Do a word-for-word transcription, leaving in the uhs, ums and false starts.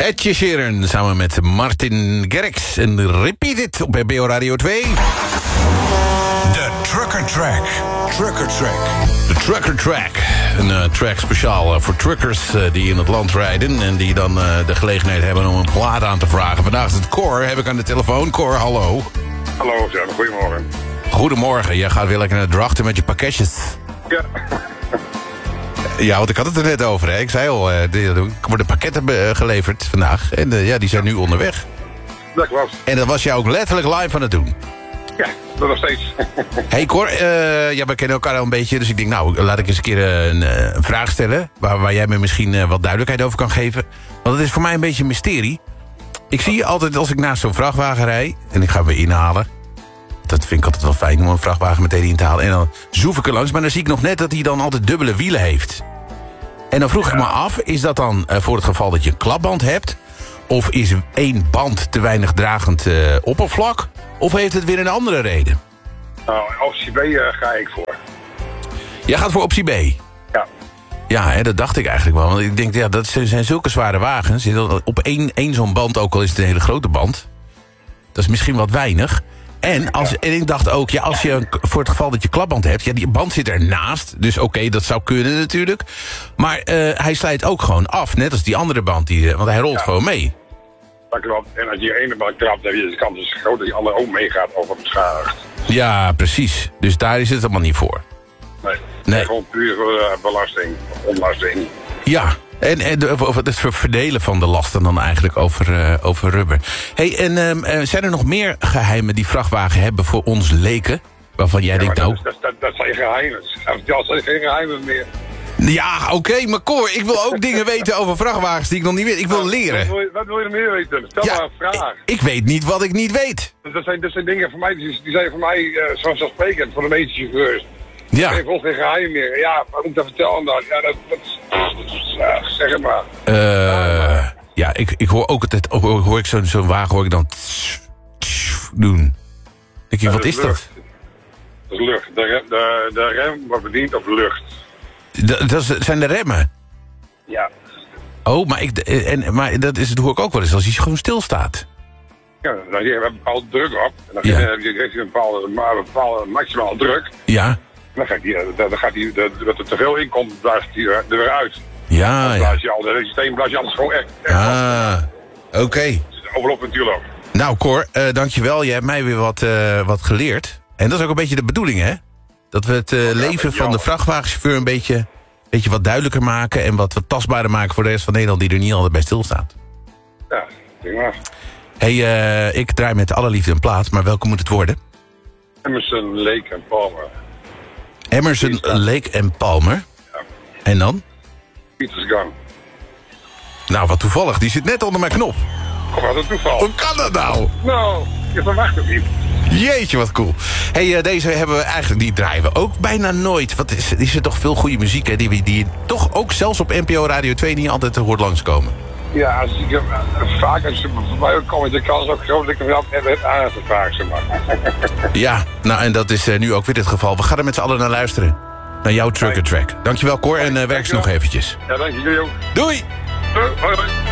Ed Sheeran samen met Martin Garrix en Repeat It op N P O Radio twee. De Trucker Track. Trucker Track. De Trucker Track. Een uh, track speciaal uh, voor truckers uh, die in het land rijden... en die dan uh, de gelegenheid hebben om een plaat aan te vragen. Vandaag is het Cor, heb ik aan de telefoon. Cor, hallo. Hallo, ja, goedemorgen. Goedemorgen, jij gaat weer lekker naar Drachten met je pakketjes. Ja. Ja, want ik had het er net over, hè. Ik zei al, uh, er worden pakketten uh, geleverd vandaag. En uh, ja, die zijn nu onderweg. Dat klopt. En dat was jij ook letterlijk live aan het doen. Ja, dat nog steeds. Hey Cor, uh, ja, we kennen elkaar al een beetje. Dus ik denk, nou, laat ik eens een keer uh, een, uh, een vraag stellen... Waar, waar jij me misschien uh, wat duidelijkheid over kan geven. Want het is voor mij een beetje een mysterie. Ik zie je altijd als ik naast zo'n vrachtwagen rijd... en ik ga hem weer inhalen. Dat vind ik altijd wel fijn om een vrachtwagen meteen in te halen. En dan zoef ik er langs, maar dan zie ik nog net dat hij dan altijd dubbele wielen heeft. En dan vroeg ja. ik me af, is dat dan uh, voor het geval dat je een klapband hebt... of is één band te weinig dragend uh, oppervlak... of heeft het weer een andere reden? Nou, optie B uh, ga ik voor. Jij gaat voor optie B? Ja. Ja, hè, dat dacht ik eigenlijk wel. Want ik denk, ja, dat zijn zulke zware wagens. Op één, één zo'n band, ook al is het een hele grote band... dat is misschien wat weinig... En, als, en ik dacht ook, ja, als je een, voor het geval dat je klapband hebt... ja, die band zit ernaast, dus oké, okay, dat zou kunnen natuurlijk. Maar uh, hij slijt ook gewoon af, net als die andere band, die, want hij rolt ja. gewoon mee. Dat klopt. En als je je ene band krabt, dan heb je de kans is groot dat die andere ook meegaat of wordt beschadigd. Ja, precies. Dus daar is het allemaal niet voor. Nee, nee. Gewoon puur uh, belasting, onlasting. Ja. En, en de, of het verdelen van de lasten dan eigenlijk over, uh, over rubber. Hey, en uh, zijn er nog meer geheimen die vrachtwagen hebben voor ons leken? Waarvan jij ja, denkt, nou... Dat, dat, dat, dat zijn geheimen. Dat zijn geen geheimen meer. Ja, oké, okay, maar Cor, ik wil ook dingen weten over vrachtwagens die ik nog niet weet. Ik wil leren. Wat wil je, wat wil je er meer weten? Stel ja, maar een vraag. Ik, ik weet niet wat ik niet weet. Dat zijn, dat zijn dingen voor mij, die, die zijn voor mij uh, vanzelfsprekend, voor de meeste chauffeurs. Ja. Ik heb ook geen geheim meer. Ja, wat moet ik dat vertellen dan? Ja, dat, dat, ja, zeg het maar. Uh, ja, ik, ik hoor ook altijd, hoor ik zo'n zo'n wagen, hoor ik dan tss, tss, doen. Denk je, ja, wat is, is dat? Dat is lucht. De, de, de rem wordt bediend op lucht. De, dat zijn de remmen? Ja. Oh, maar, ik, en, maar dat, is, dat hoor ik ook wel eens als hij gewoon stilstaat. Ja, dan heb je een bepaalde druk op. En dan ja. heb je een bepaalde, een bepaalde maximale druk. Ja. Dan gaat die, dan gaat die, wat er te veel in komt, blaast die er weer uit. Ja, dan blaas je al, de systeem blaas je alles gewoon echt. echt ah, oké. Okay. Overloop natuurlijk. Nou, Cor, uh, dankjewel. Je hebt mij weer wat, uh, wat geleerd. En dat is ook een beetje de bedoeling, hè? Dat we het uh, ja, leven van de vrachtwagenchauffeur een beetje, beetje wat duidelijker maken... en wat, wat tastbaarder maken voor de rest van Nederland... die er niet altijd bij stilstaat. Ja, prima. Hey, uh, ik draai met alle liefde een plaat, maar welke moet het worden? Emerson, Lake en Palmer. Emerson, Lake en Palmer? Ja. En dan? Peter's Gone. Nou, wat toevallig. Die zit net onder mijn knop. Oh, wat een toeval. Hoe kan dat nou? Nou, je verwacht het niet. Jeetje, wat cool. Hey, uh, deze hebben we eigenlijk, die draaien we ook bijna nooit. Wat is, is er toch veel goede muziek, hè? Die, die toch ook zelfs op N P O Radio twee niet altijd hoort langskomen. Ja, als ik uh, vaak als je voorbij kom, is de kans ook groot dat ik hem net aan te vragen, zeg maar. Ja, nou en dat is uh, nu ook weer het geval. We gaan er met z'n allen naar luisteren. Naar jouw Trucker Track. Dankjewel, Cor, en uh, werk ze nog eventjes. Ja, dankjewel. Doei! Doei! Hoi, hoi.